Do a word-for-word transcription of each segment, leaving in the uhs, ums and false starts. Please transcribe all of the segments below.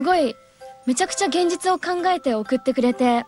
すごいめちゃくちゃ現実を考えて送ってくれて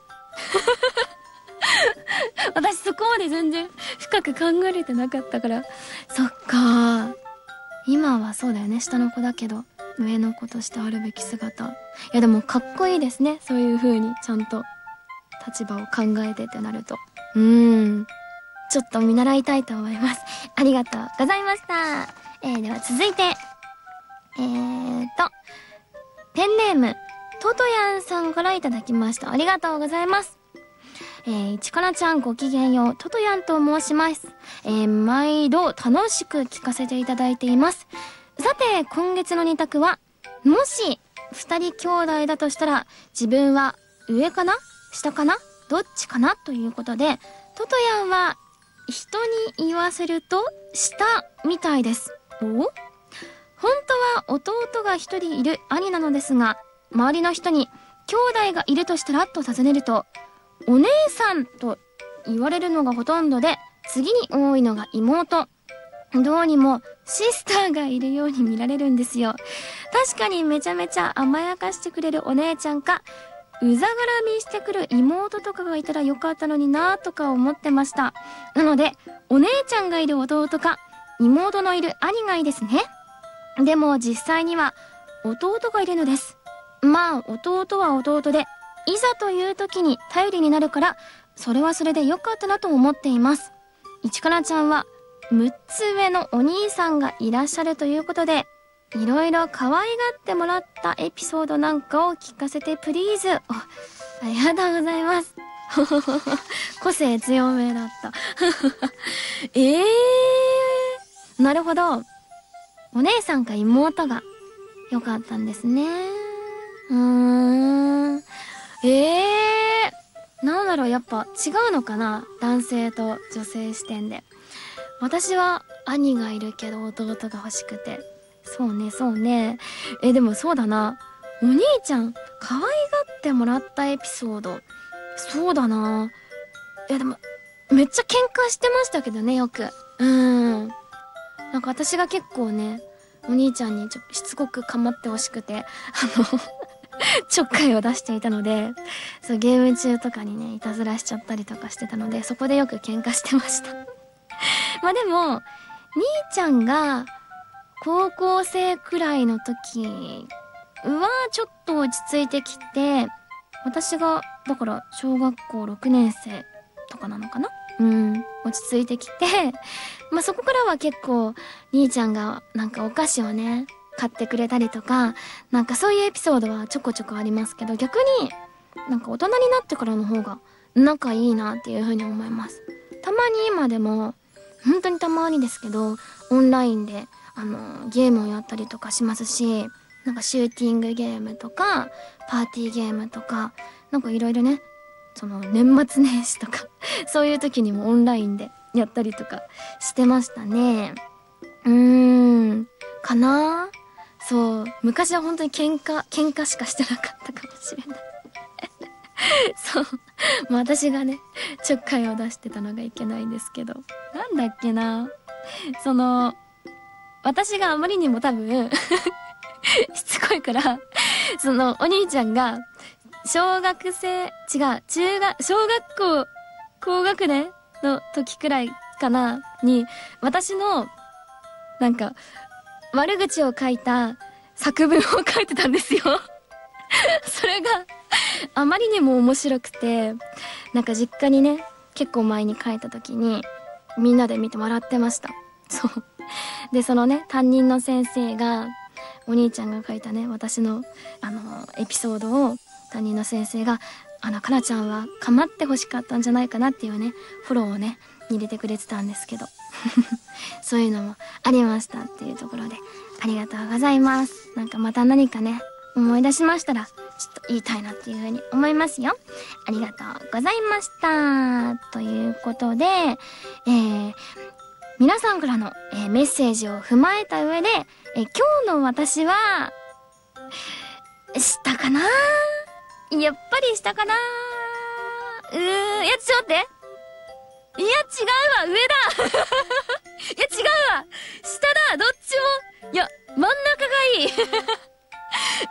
私そこまで全然深く考えれてなかったから。そっか、今はそうだよね、下の子だけど上の子としてあるべき姿。いやでもかっこいいですね、そういう風にちゃんと立場を考えてってなると。うーん、ちょっと見習いたいと思います。ありがとうございました。えー、では続いてえーとペンネームトトヤンさんからいただきました。ありがとうございます。えー、ちからちゃんごきげんよう、トトヤンと申します。えー、毎度楽しく聞かせていただいています。さて、今月のに択は、もし二人兄弟だとしたら、自分は上かな下かなどっちかなということで、トトヤンは人に言わせると下みたいです。お？本当は弟が一人いる兄なのですが、周りの人に兄弟がいるとしたらと尋ねると、お姉さんと言われるのがほとんどで、次に多いのが妹。どうにもシスターがいるように見られるんですよ。確かにめちゃめちゃ甘やかしてくれるお姉ちゃんか、うざがらみしてくる妹とかがいたらよかったのになぁとか思ってました。なので、お姉ちゃんがいる弟か、妹のいる兄がいいですね。でも実際には弟がいるのです。まあ弟は弟で、いざという時に頼りになるから、それはそれで良かったなと思っています。いちからちゃんはむっつ上のお兄さんがいらっしゃるということで、いろいろ可愛がってもらったエピソードなんかを聞かせてプリーズ。ありがとうございます。個性強めだった。ええー、なるほど。お姉さんか妹が良かったんですね。うーん。ええー、なんだろう、やっぱ違うのかな、男性と女性視点で。私は兄がいるけど弟が欲しくて。そうねそうね。えでもそうだな、お兄ちゃん可愛がってもらったエピソード、そうだな。いやでもめっちゃ喧嘩してましたけどね、よく。うーん、なんか私が結構ね、お兄ちゃんにちょしつこく構ってほしくて、あのちょっかいを出していたので、そうゲーム中とかにねいたずらしちゃったりとかしてたので、そこでよく喧嘩してました。まあでも兄ちゃんが高校生くらいの時はちょっと落ち着いてきて、私がだから小学校ろくねん生とかなのかな、うん、落ち着いてきて、まあそこからは結構兄ちゃんがなんかお菓子をね買ってくれたりとか、なんかそういうエピソードはちょこちょこありますけど、逆になんか大人になってからの方が仲いいなっていう風に思います。たまに今でも本当にたまにですけど、オンラインであのゲームをやったりとかしますし、なんかシューティングゲームとかパーティーゲームとか、なんかいろいろね、その年末年始とかそういう時にもオンラインでやったりとかしてましたね。うーんかな。そう、昔は本当に喧嘩喧嘩しかしてなかったかもしれない。そう、まあ私がねちょっかいを出してたのがいけないんですけど、なんだっけな、その私があまりにも多分しつこいから、そのお兄ちゃんが小学生違う中学小学校高学年の時くらいかなに、私のなんか悪口を書いた作文を書いてたんですよ。それがあまりにも面白くて、なんか実家にね結構前に帰った時にみんなで見て笑ってました。そうで、そのね担任の先生がお兄ちゃんが書いたね私のあのエピソードを、担任の先生があのかなちゃんは構ってほしかったんじゃないかなっていうねフォローをね入れてくれてたんですけどそういうのもありましたっていうところで、ありがとうございます。なんかまた何かね思い出しましたらちょっと言いたいなっていうふうに思いますよ。ありがとうございました。ということで、えー、皆さんからの、えー、メッセージを踏まえた上で、えー、今日の私は下かな、やっぱり下かな。うーん、いやちょっと待って、いや違うわ、上だ。いや違うわ、下だ、どっちも。いや真ん中がいい。